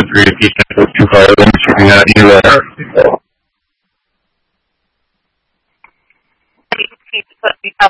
communication with two colleagues shooting at you there. Can you put me